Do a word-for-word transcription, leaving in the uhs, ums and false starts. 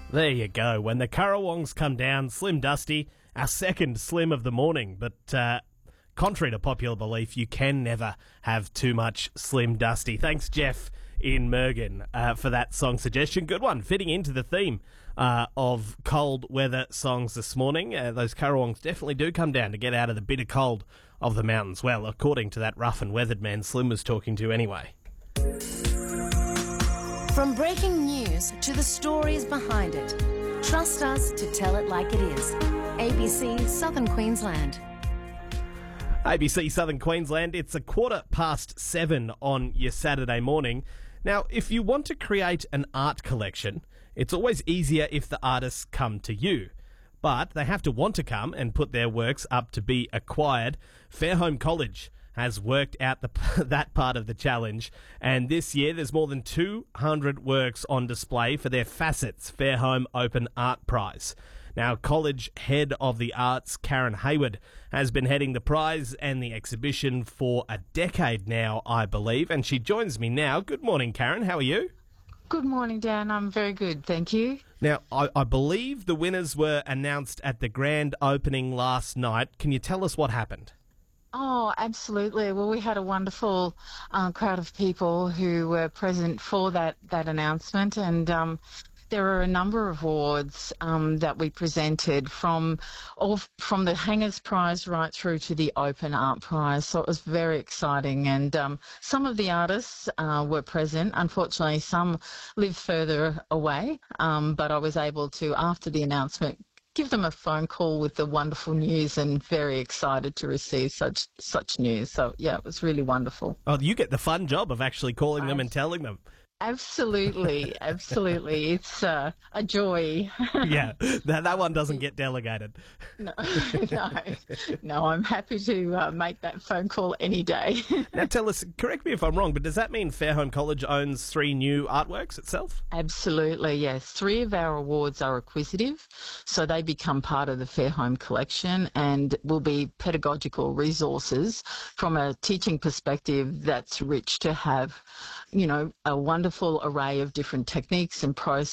There you go. When the Currawongs come down, Slim Dusty, our second Slim of the morning. But uh, contrary to popular belief, you can never have too much Slim Dusty. Thanks, Jeff in Mergen, uh, for that song suggestion. Good one, fitting into the theme uh, of cold weather songs this morning. Uh, those Currawongs definitely do come down to get out of the bitter cold of the mountains. Well, according to that rough and weathered man Slim was talking to anyway. From breaking news to the stories behind it, trust us to tell it like it is. A B C Southern Queensland. A B C Southern Queensland, it's a quarter past seven on your Saturday morning. Now, if you want to create an art collection, it's always easier if the artists come to you. But they have to want to come and put their works up to be acquired. Fairholme College has worked out the, that part of the challenge, and this year there's more than two hundred works on display for their Facets Fairholme Open Art Prize. Now, College Head of the Arts, Karen Hayward, has been heading the prize and the exhibition for a decade now, I believe, and she joins me now. Good morning, Karen. How are you? Good morning, Dan. I'm very good, thank you. Now, I, I believe the winners were announced at the grand opening last night. Can you tell us what happened? Oh, absolutely. Well, we had a wonderful uh, crowd of people who were present for that, that announcement, and um, there were a number of awards um, that we presented from all from the Hangers Prize right through to the Open Art Prize. So it was very exciting, and um, some of the artists uh, were present. Unfortunately, some live further away, um, but I was able to, after the announcement, give them a phone call with the wonderful news, and very excited to receive such such news. So, yeah, it was really wonderful. Oh, you get the fun job of actually calling them and telling them. Absolutely, absolutely. It's uh, a joy. Yeah, that, that one doesn't get delegated. No, no, no, I'm happy to uh, make that phone call any day. Now tell us, correct me if I'm wrong, but does that mean Fairholme College owns three new artworks itself? Absolutely, yes. Three of our awards are acquisitive, so they become part of the Fairholme collection and will be pedagogical resources from a teaching perspective that's rich to have, you know, a wonderful array of different techniques and processes